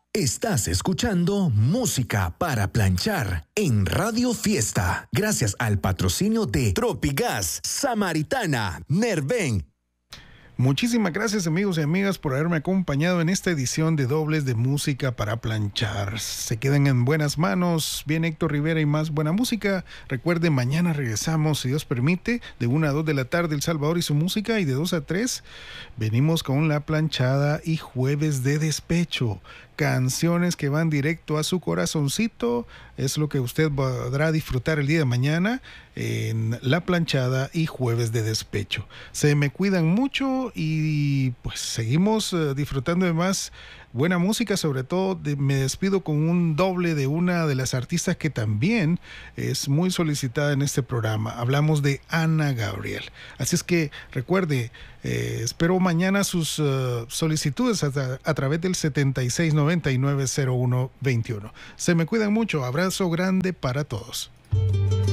Estás escuchando Música para Planchar en Radio Fiesta, gracias al patrocinio de Tropigas, Samaritana, Nerven. Muchísimas gracias, amigos y amigas, por haberme acompañado en esta edición de Dobles de Música para Planchar. Se quedan en buenas manos. Bien, Héctor Rivera y más buena música. Recuerden, mañana regresamos, si Dios permite, de 1 a 2 de la tarde, El Salvador y su música, y de 2 a 3 venimos con La Planchada y Jueves de Despecho. Canciones que van directo a su corazoncito, es lo que usted podrá disfrutar el día de mañana en La Planchada y Jueves de Despecho. Se me cuidan mucho y pues seguimos disfrutando de más buena música. Sobre todo me despido con un doble de una de las artistas que también es muy solicitada en este programa. Hablamos de Ana Gabriel. Así es que recuerde, espero mañana sus solicitudes a través del 76990121. Se me cuidan mucho. Abrazo grande para todos.